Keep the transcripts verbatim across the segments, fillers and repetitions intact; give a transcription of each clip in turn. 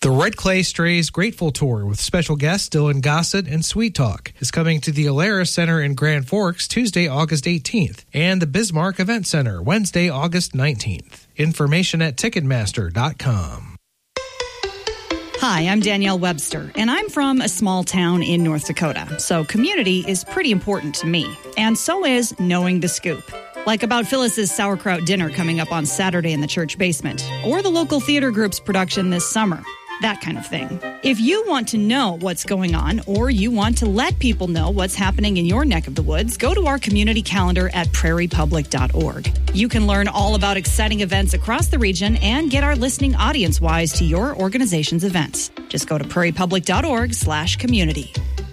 The Red Clay Strays Grateful Tour with special guests Dylan Gossett and Sweet Talk is coming to the Alara Center in Grand Forks Tuesday, August eighteenth, and the Bismarck Event Center Wednesday, August nineteenth. Information at Ticketmaster dot com. Hi, I'm Danielle Webster, and I'm from a small town in North Dakota, so community is pretty important to me, and so is knowing the scoop. Like about Phyllis's sauerkraut dinner coming up on Saturday in the church basement, or the local theater group's production this summer. That kind of thing. If you want to know what's going on, or you want to let people know what's happening in your neck of the woods, go to our community calendar at prairie public dot org. You can learn all about exciting events across the region and get our listening audience-wise to your organization's events. Just go to prairie public dot org slash community.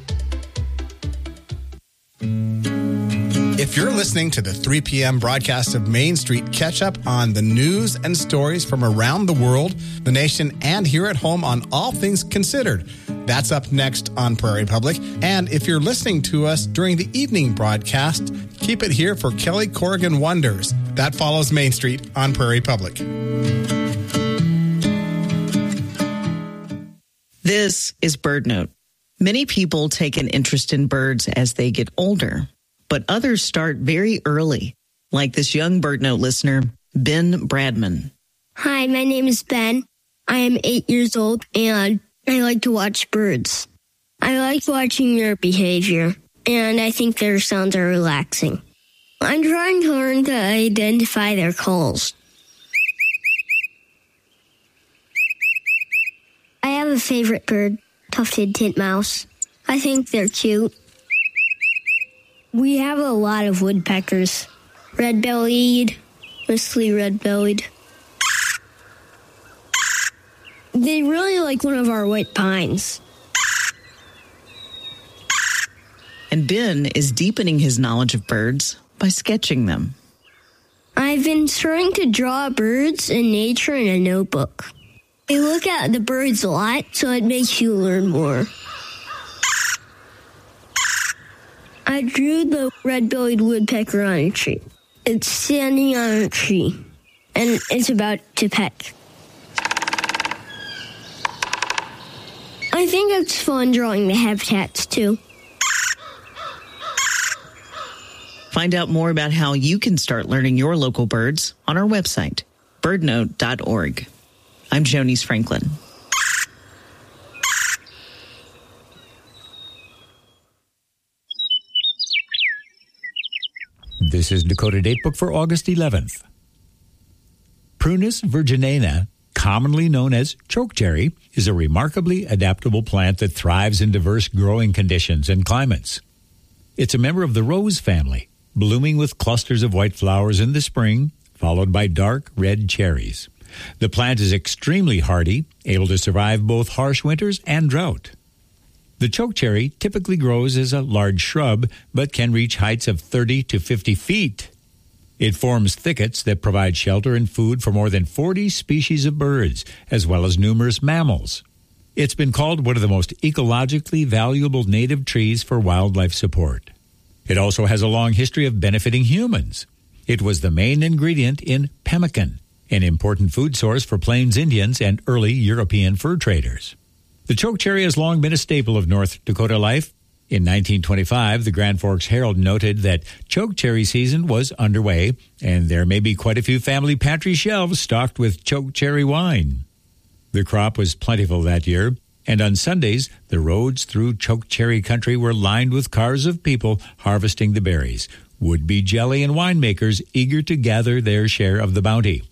If you're listening to the three p.m. broadcast of Main Street, catch up on the news and stories from around the world, the nation, and here at home on All Things Considered. That's up next on Prairie Public. And if you're listening to us during the evening broadcast, keep it here for Kelly Corrigan Wonders. That follows Main Street on Prairie Public. This is BirdNote. Many people take an interest in birds as they get older, but others start very early, like this young BirdNote listener, Ben Bradman. Hi, my name is Ben. I am eight years old, and I like to watch birds. I like watching their behavior, and I think their sounds are relaxing. I'm trying to learn to identify their calls. I have a favorite bird, tufted titmouse. I think they're cute. We have a lot of woodpeckers. Red-bellied, mostly red-bellied. They really like one of our white pines. And Ben is deepening his knowledge of birds by sketching them. I've been trying to draw birds and nature in a notebook. I look at the birds a lot, so it makes you learn more. I drew the red-bellied woodpecker on a tree. It's standing on a tree, and it's about to peck. I think it's fun drawing the habitats, too. Find out more about how you can start learning your local birds on our website, bird note dot org. I'm Jonice Franklin. This is Dakota Datebook for August eleventh. Prunus virginana, commonly known as chokecherry, is a remarkably adaptable plant that thrives in diverse growing conditions and climates. It's a member of the rose family, blooming with clusters of white flowers in the spring, followed by dark red cherries. The plant is extremely hardy, able to survive both harsh winters and drought. The chokecherry typically grows as a large shrub, but can reach heights of thirty to fifty feet. It forms thickets that provide shelter and food for more than forty species of birds, as well as numerous mammals. It's been called one of the most ecologically valuable native trees for wildlife support. It also has a long history of benefiting humans. It was the main ingredient in pemmican, an important food source for Plains Indians and early European fur traders. The chokecherry has long been a staple of North Dakota life. In nineteen twenty-five, the Grand Forks Herald noted that chokecherry season was underway, and there may be quite a few family pantry shelves stocked with chokecherry wine. The crop was plentiful that year, and on Sundays, the roads through chokecherry country were lined with cars of people harvesting the berries, would-be jelly and winemakers eager to gather their share of the bounty.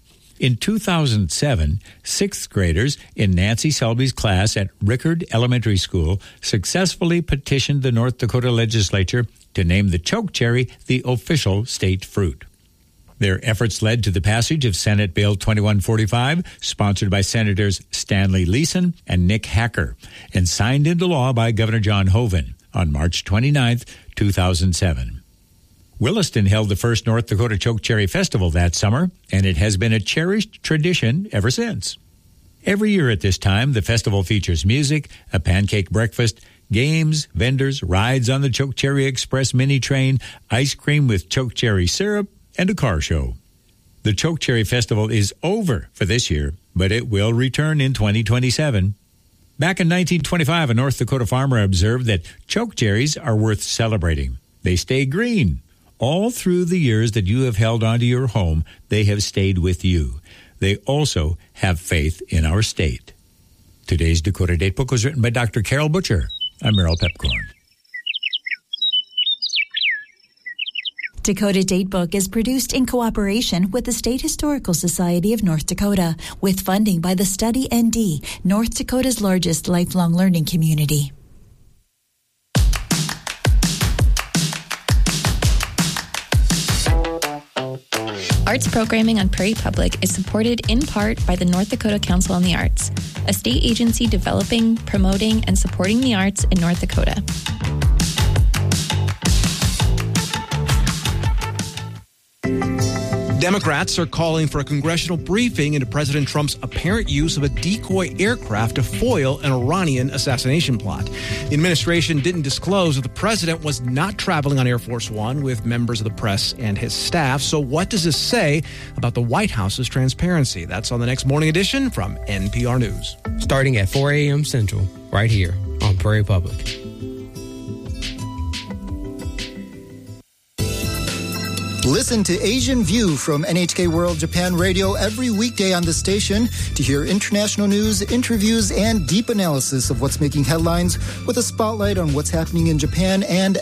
In two thousand seven, sixth graders in Nancy Selby's class at Rickard Elementary School successfully petitioned the North Dakota legislature to name the chokecherry the official state fruit. Their efforts led to the passage of Senate Bill twenty-one forty-five, sponsored by Senators Stanley Leeson and Nick Hacker, and signed into law by Governor John Hoeven on March twenty-ninth, two thousand seven. Williston held the first North Dakota Chokecherry Festival that summer, and it has been a cherished tradition ever since. Every year at this time, the festival features music, a pancake breakfast, games, vendors, rides on the Chokecherry Express mini train, ice cream with chokecherry syrup, and a car show. The Chokecherry Festival is over for this year, but it will return in twenty twenty-seven. Back in nineteen twenty-five, a North Dakota farmer observed that choke cherries are worth celebrating. They stay green. All through the years that you have held onto your home, they have stayed with you. They also have faith in our state. Today's Dakota Datebook was written by Doctor Carol Butcher. I'm Merrill Pepcorn. Dakota Datebook is produced in cooperation with the State Historical Society of North Dakota, with funding by the Study N D, North Dakota's largest lifelong learning community. Arts programming on Prairie Public is supported in part by the North Dakota Council on the Arts, a state agency developing, promoting, and supporting the arts in North Dakota. Democrats are calling for a congressional briefing into President Trump's apparent use of a decoy aircraft to foil an Iranian assassination plot. The administration didn't disclose that the president was not traveling on Air Force One with members of the press and his staff. So what does this say about the White House's transparency? That's on the next morning edition from N P R News. Starting at four a.m. Central, right here on Prairie Public. Listen to Asian View from N H K World Japan Radio every weekday on the station to hear international news, interviews, and deep analysis of what's making headlines with a spotlight on what's happening in Japan and